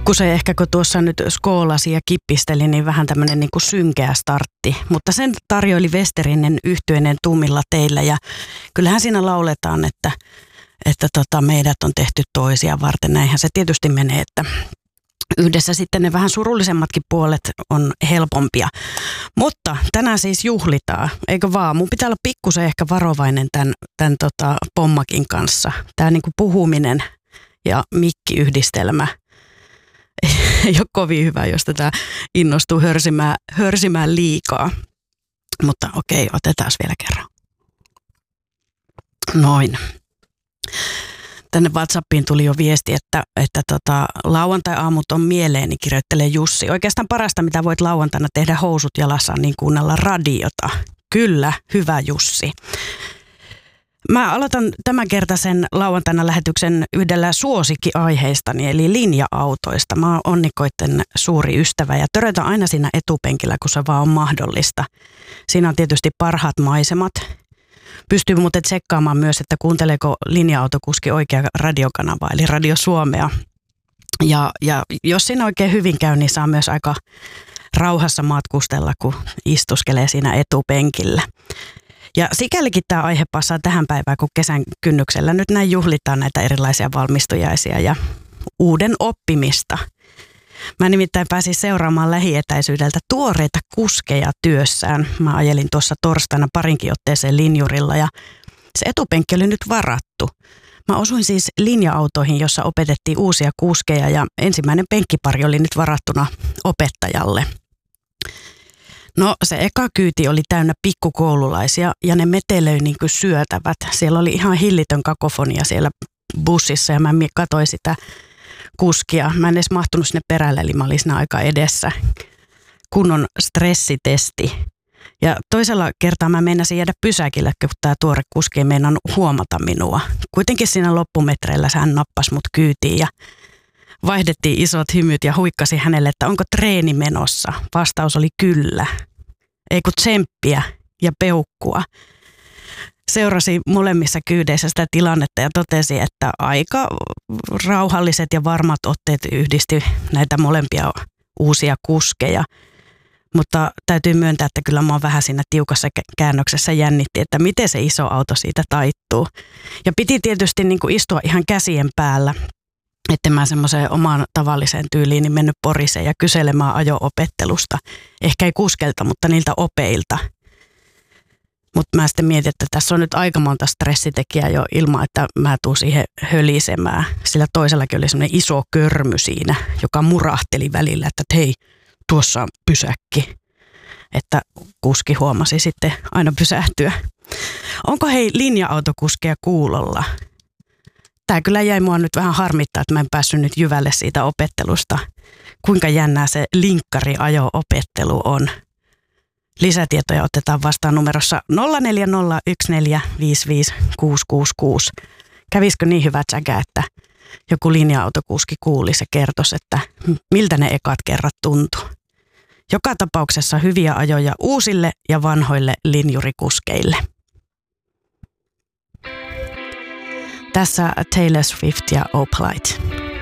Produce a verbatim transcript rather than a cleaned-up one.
pikkusen ehkä kun tuossa nyt skoolasi ja kippisteli, niin vähän tämmöinen niin kuin synkeä startti. Mutta sen tarjoili Westerinen yhtyeinen Tummilla teillä ja kyllähän siinä lauletaan, että, että tota, meidät on tehty toisia varten. Näinhän se tietysti menee, että yhdessä sitten ne vähän surullisemmatkin puolet on helpompia. Mutta tänään siis juhlitaan, eikö vaan? Mun pitää olla pikkusen ehkä varovainen tämän, tämän tota pommakin kanssa. Tämä niin kuin puhuminen ja mikkiyhdistelmä ei ole kovin hyvä, jos tätä innostuu hörsimään, hörsimään liikaa. Mutta okei, otetaan vielä kerran. Noin. Tänne WhatsAppiin tuli jo viesti, että, että tota, lauantai-aamut on mieleeni, kirjoittelee Jussi. Oikeastaan parasta, mitä voit lauantaina tehdä housut jalassa, niin kuunnella radiota. Kyllä, hyvä Jussi. Mä aloitan tämänkertaisen lauantaina lähetyksen yhdellä suosikkiaiheistani, eli linja-autoista. Mä oon onnikoitten suuri ystävä ja törötän aina siinä etupenkillä, kun se vaan on mahdollista. Siinä on tietysti parhaat maisemat. Pystyy muuten tsekkaamaan myös, että kuunteleeko linja-autokuski oikea radiokanava, eli Radio Suomea. Ja, ja jos siinä oikein hyvin käy, niin saa myös aika rauhassa matkustella, kun istuskelee siinä etupenkillä. Ja sikälikin tämä aihe passaa tähän päivään, kun kesän kynnyksellä nyt näin juhlitaan näitä erilaisia valmistujaisia ja uuden oppimista. Mä nimittäin pääsin seuraamaan lähietäisyydeltä tuoreita kuskeja työssään. Mä ajelin tuossa torstaina parinkin otteeseen linjurilla ja se etupenkki oli nyt varattu. Mä osuin siis linja-autoihin, jossa opetettiin uusia kuskeja ja ensimmäinen penkkipari oli nyt varattuna opettajalle. No se eka kyyti oli täynnä pikkukoululaisia ja ne metelöi niin kuin syötävät. Siellä oli ihan hillitön kakofonia siellä bussissa ja mä katsoin sitä kuskia. Mä en edes mahtunut sinne perälle, eli mä olin siinä aika edessä. Kunnon stressitesti. Ja toisella kertaa mä meinasin jäädä pysäkille, kun tämä tuore kuski ei meinannut huomata minua. Kuitenkin siinä loppumetreillä hän nappasi mut kyytiin ja vaihdettiin isot hymyt ja huikkasi hänelle, että onko treeni menossa. Vastaus oli kyllä. Ei kun tsemppiä ja peukkua. Seurasi molemmissa kyydeissä sitä tilannetta ja totesi, että aika rauhalliset ja varmat otteet yhdisti näitä molempia uusia kuskeja. Mutta täytyy myöntää, että kyllä mä oon vähän siinä tiukassa käännöksessä jännitti, että miten se iso auto siitä taittuu. Ja piti tietysti niin kuin istua ihan käsien päällä, että mä semmoiseen omaan tavalliseen tyyliin niin mennyt poriseen ja kyselemään ajo-opettelusta. Ehkä ei kuskelta, mutta niiltä opeilta. Mutta mä sitten mietin, että tässä on nyt aika monta stressitekijää jo ilman, että mä tuun siihen hölisemään. Sillä toisellakin oli semmoinen iso körmy siinä, joka murahteli välillä, että hei, tuossa on pysäkki. Että kuski huomasi sitten aina pysähtyä. Onko hei linja-autokuskeja kuulolla? Tämä kyllä jäi mua nyt vähän harmittaa, että mä en päässyt nyt jyvälle siitä opettelusta. Kuinka jännää se linkkari-ajo-opettelu on. Lisätietoja otetaan vastaan numerossa nolla neljä nolla yksi neljä viisi viisi kuusi kuusi kuusi. Kävisikö niin hyvä tsäkä, että joku linja-autokuski kuulisi ja kertoisi, että miltä ne ekat kerrat tuntuu. Joka tapauksessa hyviä ajoja uusille ja vanhoille linjurikuskeille. Tässä Taylor Swift ja Opalite.